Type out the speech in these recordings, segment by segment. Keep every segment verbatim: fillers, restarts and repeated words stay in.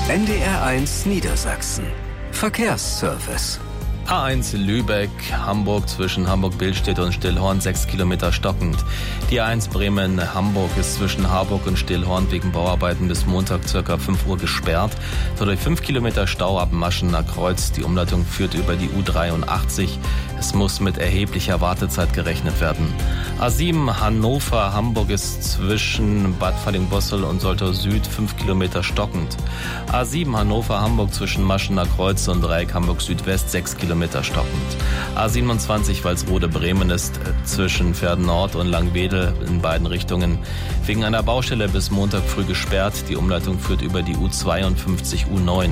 N D R eins Niedersachsen. Verkehrsservice. A eins Lübeck, Hamburg zwischen Hamburg-Billstedt und Stillhorn sechs Kilometer stockend. Die A eins Bremen-Hamburg ist zwischen Harburg und Stillhorn wegen Bauarbeiten bis Montag ca. fünf Uhr gesperrt. Dadurch fünf Kilometer Stau ab Maschener Kreuz. Die Umleitung führt über die U dreiundachtzig. Es muss mit erheblicher Wartezeit gerechnet werden. A sieben Hannover-Hamburg ist zwischen Bad Falling-Bossel und Soltau Süd fünf Kilometer stockend. A sieben Hannover-Hamburg zwischen Maschener Kreuz und Dreieck Hamburg Südwest sechs Kilometer stockend. A siebenundzwanzig Walsrode-Bremen ist zwischen Pferden-Nord und Langwedel in beiden Richtungen wegen einer Baustelle bis Montag früh gesperrt. Die Umleitung führt über die U zweiundfünfzig U neun.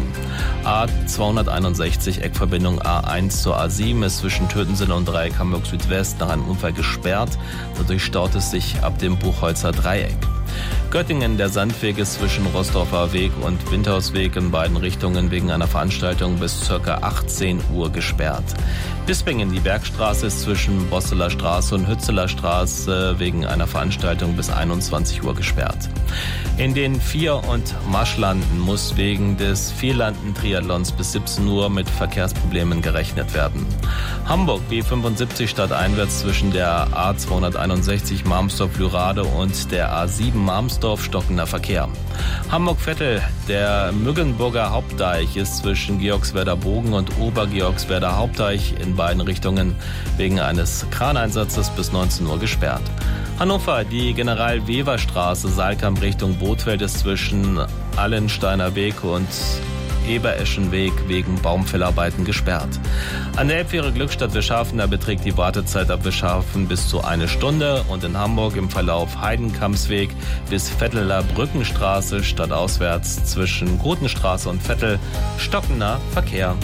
A zweihunderteinundsechzig Eckverbindung A eins zur A sieben ist zwischen Tötensinne und Dreieck Hamburg Südwest nach einem Unfall gesperrt. Dadurch staut es sich ab dem Buchholzer Dreieck. Göttingen, der Sandweg ist zwischen Rostorfer Weg und Windhausweg in beiden Richtungen wegen einer Veranstaltung bis ca. achtzehn Uhr gesperrt. Bispingen, die Bergstraße ist zwischen Bosseler Straße und Hützeler Straße wegen einer Veranstaltung bis einundzwanzig Uhr gesperrt. In den Vier- und Marschlanden muss wegen des Vierlanden-Triathlons bis siebzehn Uhr mit Verkehrsproblemen gerechnet werden. Hamburg B fünfundsiebzig stadteinwärts zwischen der A zweihunderteinundsechzig Marmsdorf-Lürade und der A sieben Marmsdorf stockender Verkehr. Hamburg-Vettel, der Müggenburger Hauptdeich ist zwischen Georgswerder Bogen und Obergeorgswerder Hauptdeich in beiden Richtungen wegen eines Kraneinsatzes bis neunzehn Uhr gesperrt. Hannover, die General-Weber-Straße Saalkamp Richtung Bothfeld ist zwischen Allensteiner Weg und Ebereschenweg wegen Baumfellarbeiten gesperrt. An der Elbfähre Glückstadt Wischhafen, da beträgt die Wartezeit ab Wischhafen bis zu eine Stunde und in Hamburg im Verlauf Heidenkampsweg bis Vetteler Brückenstraße stadtauswärts zwischen Grotenstraße und Vettel stockender Verkehr.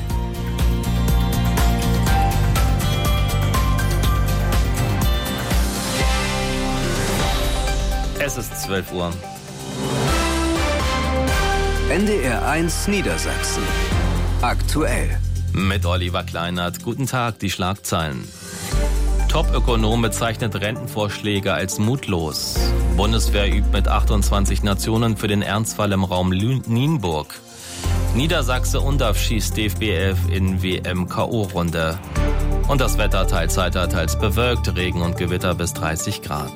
Es ist zwölf Uhr. N D R eins Niedersachsen. Aktuell. Mit Oliver Kleinert. Guten Tag, die Schlagzeilen. Top-Ökonom bezeichnet Rentenvorschläge als mutlos. Bundeswehr übt mit achtundzwanzig Nationen für den Ernstfall im Raum Nienburg. Niedersachse Undaf schießt D F B elf in W M-K O-Runde. Und das Wetter teils heiter, teils bewölkt, Regen und Gewitter bis dreißig Grad.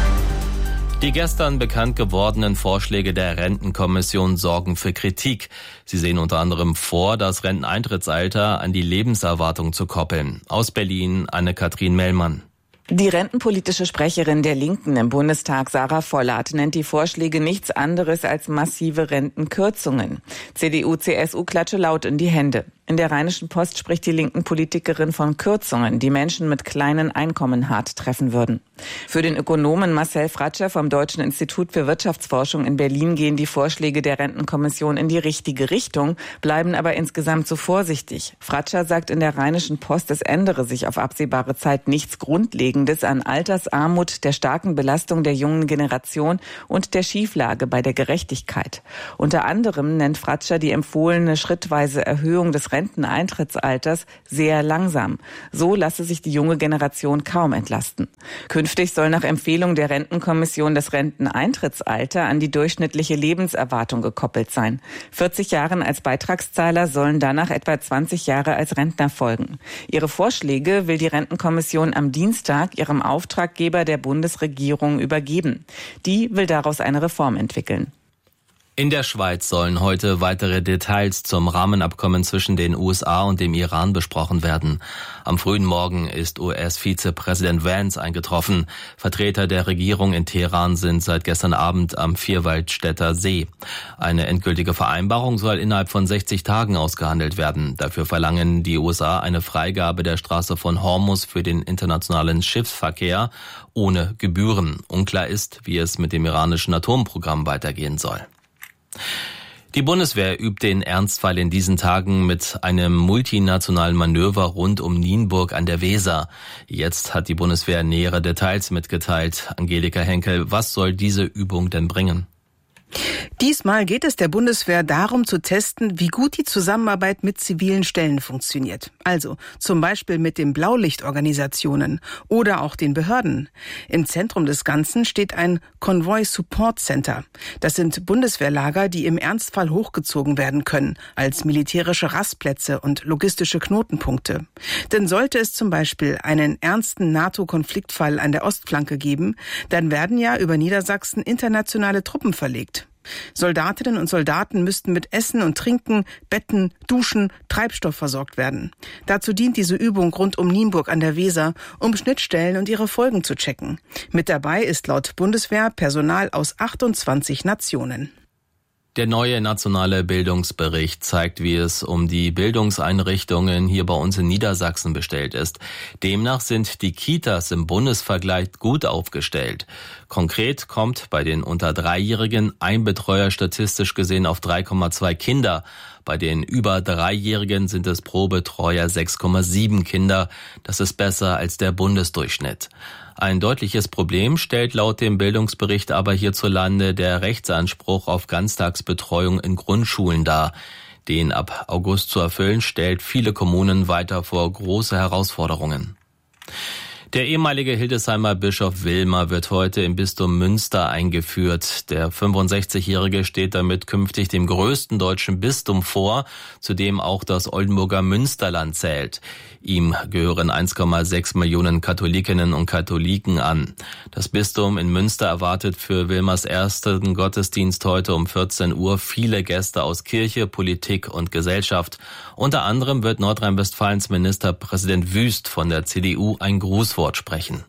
Die gestern bekannt gewordenen Vorschläge der Rentenkommission sorgen für Kritik. Sie sehen unter anderem vor, das Renteneintrittsalter an die Lebenserwartung zu koppeln. Aus Berlin Anne-Kathrin Mellmann. Die rentenpolitische Sprecherin der Linken im Bundestag, Sarah Vollert, nennt die Vorschläge nichts anderes als massive Rentenkürzungen. C D U, C S U klatsche laut in die Hände. In der Rheinischen Post spricht die linken Politikerin von Kürzungen, die Menschen mit kleinen Einkommen hart treffen würden. Für den Ökonomen Marcel Fratscher vom Deutschen Institut für Wirtschaftsforschung in Berlin gehen die Vorschläge der Rentenkommission in die richtige Richtung, bleiben aber insgesamt zu vorsichtig. Fratscher sagt in der Rheinischen Post, es ändere sich auf absehbare Zeit nichts Grundlegendes an Altersarmut, der starken Belastung der jungen Generation und der Schieflage bei der Gerechtigkeit. Unter anderem nennt Fratscher die empfohlene schrittweise Erhöhung des Renteneintrittsalters sehr langsam. So lasse sich die junge Generation kaum entlasten. Künftig soll nach Empfehlung der Rentenkommission das Renteneintrittsalter an die durchschnittliche Lebenserwartung gekoppelt sein. vierzig Jahre als Beitragszahler sollen danach etwa zwanzig Jahre als Rentner folgen. Ihre Vorschläge will die Rentenkommission am Dienstag ihrem Auftraggeber der Bundesregierung übergeben. Die will daraus eine Reform entwickeln. In der Schweiz sollen heute weitere Details zum Rahmenabkommen zwischen den U S A und dem Iran besprochen werden. Am frühen Morgen ist U S-Vizepräsident Vance eingetroffen. Vertreter der Regierung in Teheran sind seit gestern Abend am Vierwaldstätter See. Eine endgültige Vereinbarung soll innerhalb von sechzig Tagen ausgehandelt werden. Dafür verlangen die U S A eine Freigabe der Straße von Hormuz für den internationalen Schiffsverkehr ohne Gebühren. Unklar ist, wie es mit dem iranischen Atomprogramm weitergehen soll. Die Bundeswehr übt den Ernstfall in diesen Tagen mit einem multinationalen Manöver rund um Nienburg an der Weser. Jetzt hat die Bundeswehr nähere Details mitgeteilt. Angelika Henkel, was soll diese Übung denn bringen? Diesmal geht es der Bundeswehr darum zu testen, wie gut die Zusammenarbeit mit zivilen Stellen funktioniert. Also zum Beispiel mit den Blaulichtorganisationen oder auch den Behörden. Im Zentrum des Ganzen steht ein Convoy Support Center. Das sind Bundeswehrlager, die im Ernstfall hochgezogen werden können, als militärische Rastplätze und logistische Knotenpunkte. Denn sollte es zum Beispiel einen ernsten NATO-Konfliktfall an der Ostflanke geben, dann werden ja über Niedersachsen internationale Truppen verlegt. Soldatinnen und Soldaten müssten mit Essen und Trinken, Betten, Duschen, Treibstoff versorgt werden. Dazu dient diese Übung rund um Nienburg an der Weser, um Schnittstellen und ihre Folgen zu checken. Mit dabei ist laut Bundeswehr Personal aus achtundzwanzig Nationen. Der neue nationale Bildungsbericht zeigt, wie es um die Bildungseinrichtungen hier bei uns in Niedersachsen bestellt ist. Demnach sind die Kitas im Bundesvergleich gut aufgestellt. Konkret kommt bei den unter Dreijährigen ein Betreuer statistisch gesehen auf drei Komma zwei Kinder. Bei den über Dreijährigen sind es pro Betreuer sechs Komma sieben Kinder. Das ist besser als der Bundesdurchschnitt. Ein deutliches Problem stellt laut dem Bildungsbericht aber hierzulande der Rechtsanspruch auf Ganztagsbetreuung in Grundschulen dar. Den ab August zu erfüllen, stellt viele Kommunen weiter vor große Herausforderungen. Der ehemalige Hildesheimer Bischof Wilmer wird heute im Bistum Münster eingeführt. Der fünfundsechzigjährige steht damit künftig dem größten deutschen Bistum vor, zu dem auch das Oldenburger Münsterland zählt. Ihm gehören eins Komma sechs Millionen Katholikinnen und Katholiken an. Das Bistum in Münster erwartet für Wilmers ersten Gottesdienst heute um vierzehn Uhr viele Gäste aus Kirche, Politik und Gesellschaft. Unter anderem wird Nordrhein-Westfalens Ministerpräsident Wüst von der C D U ein Grußwort sprechen.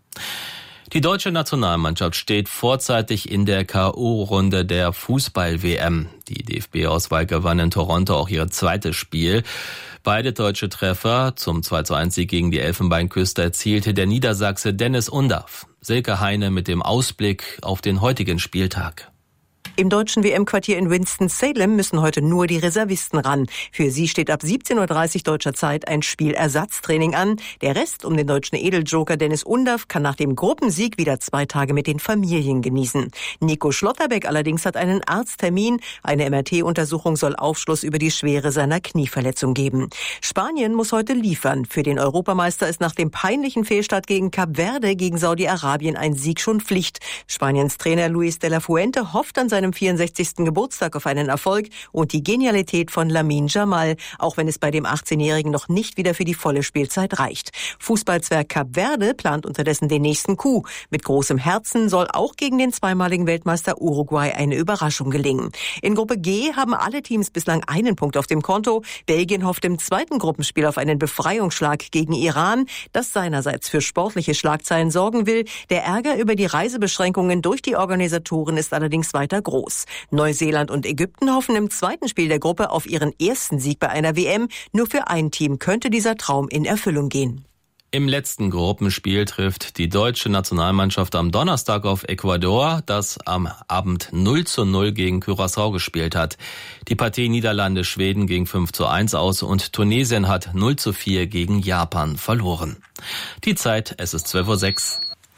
Die deutsche Nationalmannschaft steht vorzeitig in der K O-Runde der Fußball-W M. Die D F B-Auswahl gewann in Toronto auch ihr zweites Spiel. Beide deutsche Treffer zum zwei zu eins Sieg gegen die Elfenbeinküste erzielte der Niedersachse Dennis Undaff. Silke Heine mit dem Ausblick auf den heutigen Spieltag. Im deutschen W M-Quartier in Winston-Salem müssen heute nur die Reservisten ran. Für sie steht ab siebzehn Uhr dreißig deutscher Zeit ein Spielersatztraining an. Der Rest um den deutschen Edeljoker Dennis Undaff kann nach dem Gruppensieg wieder zwei Tage mit den Familien genießen. Nico Schlotterbeck allerdings hat einen Arzttermin. Eine M R T-Untersuchung soll Aufschluss über die Schwere seiner Knieverletzung geben. Spanien muss heute liefern. Für den Europameister ist nach dem peinlichen Fehlstart gegen Kap Verde gegen Saudi-Arabien ein Sieg schon Pflicht. Spaniens Trainer Luis de la Fuente hofft an seinem vierundsechzigsten Geburtstag auf einen Erfolg und die Genialität von Lamine Yamal, auch wenn es bei dem achtzehnjährigen noch nicht wieder für die volle Spielzeit reicht. Fußballzwerg Kap Verde plant unterdessen den nächsten Coup. Mit großem Herzen soll auch gegen den zweimaligen Weltmeister Uruguay eine Überraschung gelingen. In Gruppe G haben alle Teams bislang einen Punkt auf dem Konto. Belgien hofft im zweiten Gruppenspiel auf einen Befreiungsschlag gegen Iran, das seinerseits für sportliche Schlagzeilen sorgen will. Der Ärger über die Reisebeschränkungen durch die Organisatoren ist allerdings weiter groß. Neuseeland und Ägypten hoffen im zweiten Spiel der Gruppe auf ihren ersten Sieg bei einer W M. Nur für ein Team könnte dieser Traum in Erfüllung gehen. Im letzten Gruppenspiel trifft die deutsche Nationalmannschaft am Donnerstag auf Ecuador, das am Abend null zu null gegen Curaçao gespielt hat. Die Partie Niederlande-Schweden ging fünf zu eins aus und Tunesien hat null zu vier gegen Japan verloren. Die Zeit, es ist zwölf Uhr sechs.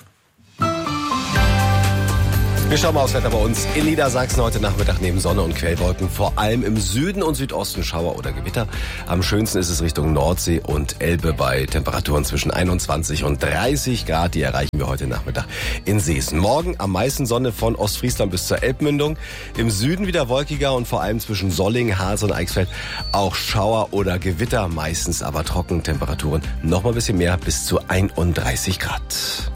Wir schauen mal aufs Wetter bei uns in Niedersachsen. Heute Nachmittag neben Sonne und Quellwolken, vor allem im Süden und Südosten Schauer oder Gewitter. Am schönsten ist es Richtung Nordsee und Elbe bei Temperaturen zwischen einundzwanzig und dreißig Grad. Die erreichen wir heute Nachmittag in Seesen. Morgen am meisten Sonne von Ostfriesland bis zur Elbmündung. Im Süden wieder wolkiger und vor allem zwischen Solling, Harz und Eichsfeld auch Schauer oder Gewitter. Meistens aber trocken. Temperaturen noch mal ein bisschen mehr bis zu einunddreißig Grad.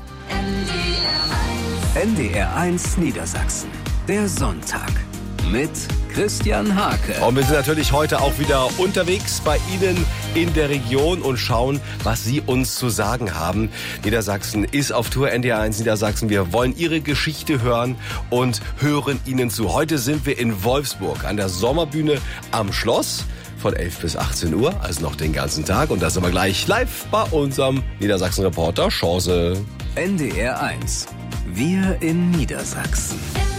N D R eins Niedersachsen. Der Sonntag mit Christian Hake. Und wir sind natürlich heute auch wieder unterwegs bei Ihnen in der Region und schauen, was Sie uns zu sagen haben. Niedersachsen ist auf Tour, N D R eins Niedersachsen. Wir wollen Ihre Geschichte hören und hören Ihnen zu. Heute sind wir in Wolfsburg an der Sommerbühne am Schloss. Von elf bis achtzehn Uhr, also noch den ganzen Tag. Und das sind wir gleich live bei unserem Niedersachsen-Reporter Chance. N D R eins. Wir in Niedersachsen.